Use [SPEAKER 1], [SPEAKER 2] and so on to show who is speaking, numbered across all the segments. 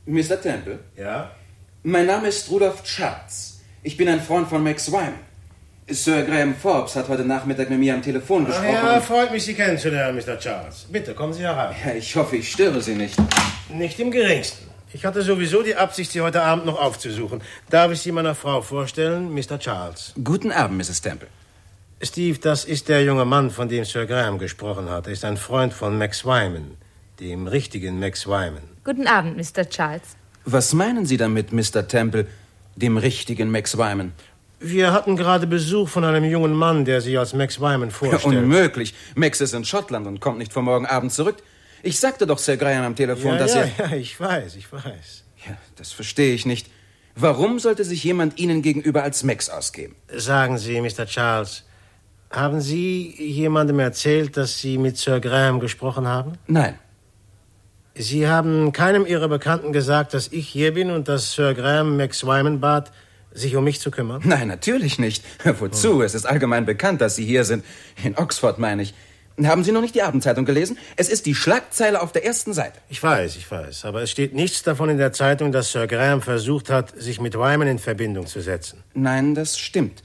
[SPEAKER 1] Mr. Temple?
[SPEAKER 2] Ja?
[SPEAKER 1] Mein Name ist Rudolph Charles. Ich bin ein Freund von Max Wyman. Sir Graham Forbes hat heute Nachmittag mit mir am Telefon gesprochen.
[SPEAKER 2] Ja, freut mich, Sie kennenzulernen, Mr. Charles. Bitte, kommen Sie herein.
[SPEAKER 1] Ja, ich hoffe, ich störe Sie nicht.
[SPEAKER 2] Nicht im Geringsten. Ich hatte sowieso die Absicht, Sie heute Abend noch aufzusuchen. Darf ich Sie meiner Frau vorstellen, Mr. Charles?
[SPEAKER 1] Guten Abend, Mrs. Temple.
[SPEAKER 2] Steve, das ist der junge Mann, von dem Sir Graham gesprochen hat. Er ist ein Freund von Max Wyman, dem richtigen Max Wyman.
[SPEAKER 3] Guten Abend, Mr. Charles.
[SPEAKER 1] Was meinen Sie damit, Mr. Temple, dem richtigen Max Wyman?
[SPEAKER 2] Wir hatten gerade Besuch von einem jungen Mann, der sich als Max Wyman vorstellt.
[SPEAKER 1] Ja, unmöglich. Max ist in Schottland und kommt nicht vor morgen Abend zurück. Ich sagte doch Sir Graham am Telefon, dass er...
[SPEAKER 2] Ja, ich weiß.
[SPEAKER 1] Ja, das verstehe ich nicht. Warum sollte sich jemand Ihnen gegenüber als Max ausgeben?
[SPEAKER 2] Sagen Sie, Mr. Charles, haben Sie jemandem erzählt, dass Sie mit Sir Graham gesprochen haben?
[SPEAKER 1] Nein.
[SPEAKER 2] Sie haben keinem Ihrer Bekannten gesagt, dass ich hier bin und dass Sir Graham Max Wyman bat, sich um mich zu kümmern?
[SPEAKER 1] Nein, natürlich nicht. Wozu? Es ist allgemein bekannt, dass Sie hier sind. In Oxford, meine ich. Haben Sie noch nicht die Abendzeitung gelesen? Es ist die Schlagzeile auf der ersten Seite.
[SPEAKER 2] Ich weiß. Aber es steht nichts davon in der Zeitung, dass Sir Graham versucht hat, sich mit Wyman in Verbindung zu setzen.
[SPEAKER 1] Nein, das stimmt.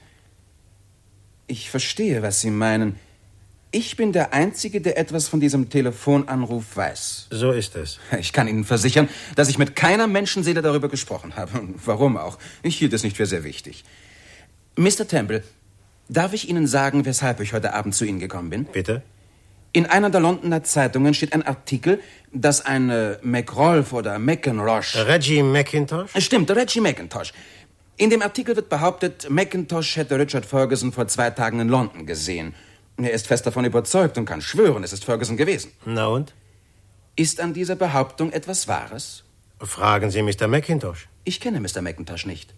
[SPEAKER 1] Ich verstehe, was Sie meinen. Ich bin der Einzige, der etwas von diesem Telefonanruf weiß.
[SPEAKER 2] So ist es.
[SPEAKER 1] Ich kann Ihnen versichern, dass ich mit keiner Menschenseele darüber gesprochen habe. Warum auch? Ich hielt es nicht für sehr wichtig. Mr. Temple, darf ich Ihnen sagen, weshalb ich heute Abend zu Ihnen gekommen bin?
[SPEAKER 2] Bitte?
[SPEAKER 1] In einer der Londoner Zeitungen steht ein Artikel, dass ein McRolfe oder McIntosh...
[SPEAKER 2] Reggie McIntosh?
[SPEAKER 1] Stimmt, Reggie McIntosh. In dem Artikel wird behauptet, McIntosh hätte Richard Ferguson vor 2 Tagen in London gesehen. Er ist fest davon überzeugt und kann schwören, es ist Ferguson gewesen.
[SPEAKER 2] Na und?
[SPEAKER 1] Ist an dieser Behauptung etwas Wahres?
[SPEAKER 2] Fragen Sie Mr. McIntosh.
[SPEAKER 1] Ich kenne Mr. McIntosh nicht.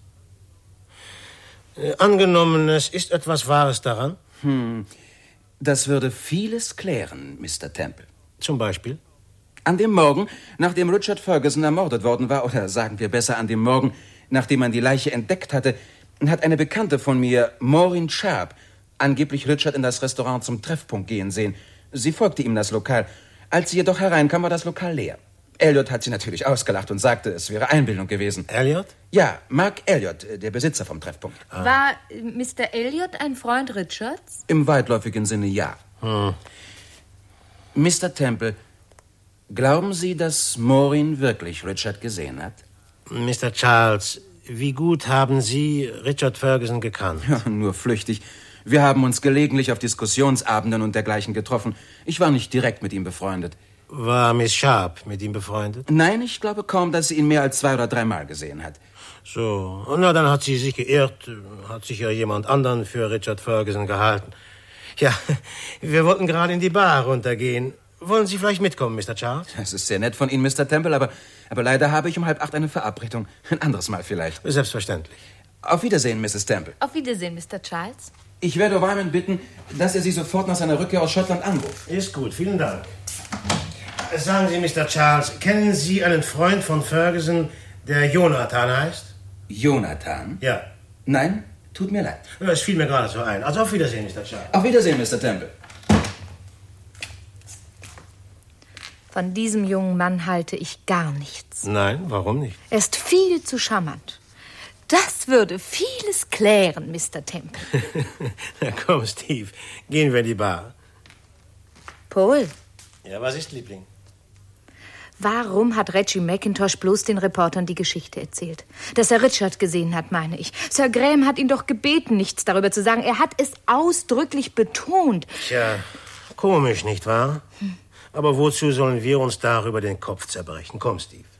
[SPEAKER 2] Angenommen, es ist etwas Wahres daran?
[SPEAKER 1] Das würde vieles klären, Mr. Temple.
[SPEAKER 2] Zum Beispiel?
[SPEAKER 1] An dem Morgen, nachdem Richard Ferguson ermordet worden war, oder sagen wir besser an dem Morgen, nachdem man die Leiche entdeckt hatte, hat eine Bekannte von mir, Maureen Sharp, angeblich Richard in das Restaurant zum Treffpunkt gehen sehen. Sie folgte ihm in das Lokal. Als sie jedoch hereinkam, war das Lokal leer. Elliot hat sie natürlich ausgelacht und sagte, es wäre Einbildung gewesen.
[SPEAKER 2] Elliot?
[SPEAKER 1] Ja, Mark Elliot, der Besitzer vom Treffpunkt.
[SPEAKER 3] War Mr. Elliot ein Freund Richards?
[SPEAKER 1] Im weitläufigen Sinne ja. Mr. Temple, glauben Sie, dass Maureen wirklich Richard gesehen hat?
[SPEAKER 2] Mr. Charles, wie gut haben Sie Richard Ferguson gekannt?
[SPEAKER 1] Ja, nur flüchtig. Wir haben uns gelegentlich auf Diskussionsabenden und dergleichen getroffen. Ich war nicht direkt mit ihm befreundet.
[SPEAKER 2] War Miss Sharp mit ihm befreundet?
[SPEAKER 1] Nein, ich glaube kaum, dass sie ihn mehr als 2 oder 3 Mal gesehen hat.
[SPEAKER 2] So, na, dann hat sie sich geirrt, hat sich ja jemand anderen für Richard Ferguson gehalten. Ja, wir wollten gerade in die Bar runtergehen. Wollen Sie vielleicht mitkommen, Mr. Charles?
[SPEAKER 1] Das ist sehr nett von Ihnen, Mr. Temple, aber leider habe ich um 7:30 eine Verabredung. Ein anderes Mal vielleicht.
[SPEAKER 2] Selbstverständlich.
[SPEAKER 1] Auf Wiedersehen, Mrs. Temple.
[SPEAKER 3] Auf Wiedersehen, Mr. Charles.
[SPEAKER 1] Ich werde Wyman bitten, dass er Sie sofort nach seiner Rückkehr aus Schottland anruft.
[SPEAKER 2] Ist gut, vielen Dank. Sagen Sie, Mr. Charles, kennen Sie einen Freund von Ferguson, der Jonathan heißt?
[SPEAKER 1] Jonathan?
[SPEAKER 2] Ja.
[SPEAKER 1] Nein, tut mir leid.
[SPEAKER 2] Es fiel mir gerade so ein. Also auf Wiedersehen, Mr. Charles.
[SPEAKER 1] Auf Wiedersehen, Mr. Temple.
[SPEAKER 3] Von diesem jungen Mann halte ich gar nichts.
[SPEAKER 2] Nein, warum nicht?
[SPEAKER 3] Er ist viel zu charmant. Das würde vieles klären, Mr. Temple.
[SPEAKER 2] Na komm, Steve, gehen wir in die Bar.
[SPEAKER 3] Paul,
[SPEAKER 2] Ja, was ist, Liebling?
[SPEAKER 3] warum hat Reggie McIntosh bloß den Reportern die Geschichte erzählt? Dass er Richard gesehen hat, meine ich. Sir Graham hat ihn doch gebeten, nichts darüber zu sagen. Er hat es ausdrücklich betont.
[SPEAKER 2] Tja, komisch, nicht wahr? Aber wozu sollen wir uns darüber den Kopf zerbrechen? Komm, Steve.